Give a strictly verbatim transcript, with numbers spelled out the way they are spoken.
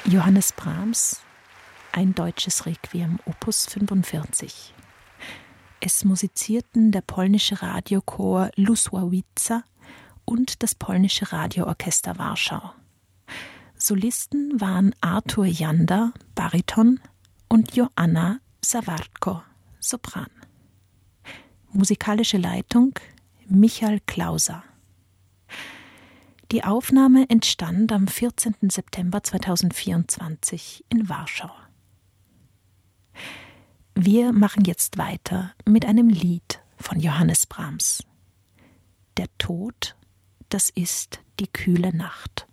Johannes Brahms, ein deutsches Requiem, Opus fünfundvierzig. Es musizierten der polnische Radiochor Lusławica und das polnische Radioorchester Warschau. Solisten waren Artur Janda, Bariton, und Joanna Sawartko, Sopran. Musikalische Leitung Michal Klauser. Die Aufnahme entstand am vierzehnten September zweitausendvierundzwanzig in Warschau. Wir machen jetzt weiter mit einem Lied von Johannes Brahms. Der Tod, das ist die kühle Nacht.